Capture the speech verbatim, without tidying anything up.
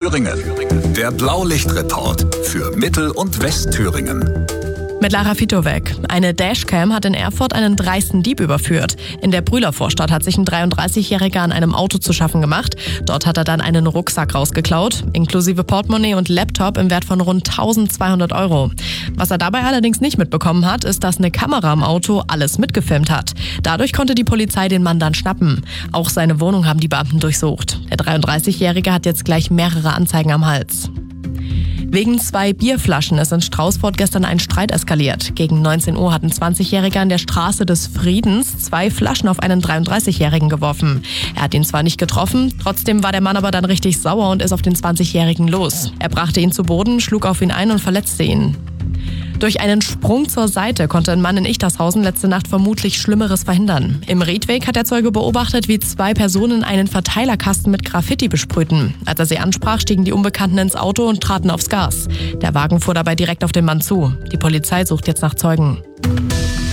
Thüringen. Der Blaulichtreport für Mittel- und Westthüringen. Mit Lara Fitowek. Eine Dashcam hat in Erfurt einen dreisten Dieb überführt. In der Brühler Vorstadt hat sich ein dreiunddreißigjähriger an einem Auto zu schaffen gemacht. Dort hat er dann einen Rucksack rausgeklaut, inklusive Portemonnaie und Laptop im Wert von rund eintausendzweihundert Euro. Was er dabei allerdings nicht mitbekommen hat, ist, dass eine Kamera im Auto alles mitgefilmt hat. Dadurch konnte die Polizei den Mann dann schnappen. Auch seine Wohnung haben die Beamten durchsucht. Der dreiunddreißigjährige hat jetzt gleich mehrere Anzeigen am Hals. Wegen zwei Bierflaschen ist in Straußfurt gestern ein Streit eskaliert. Gegen neunzehn Uhr hat ein zwanzigjähriger an der Straße des Friedens zwei Flaschen auf einen dreiunddreißigjährigen geworfen. Er hat ihn zwar nicht getroffen, trotzdem war der Mann aber dann richtig sauer und ist auf den zwanzigjährigen los. Er brachte ihn zu Boden, schlug auf ihn ein und verletzte ihn. Durch einen Sprung zur Seite konnte ein Mann in Ichtershausen letzte Nacht vermutlich Schlimmeres verhindern. Im Riedweg hat der Zeuge beobachtet, wie zwei Personen einen Verteilerkasten mit Graffiti besprühten. Als er sie ansprach, stiegen die Unbekannten ins Auto und traten aufs Gas. Der Wagen fuhr dabei direkt auf den Mann zu. Die Polizei sucht jetzt nach Zeugen.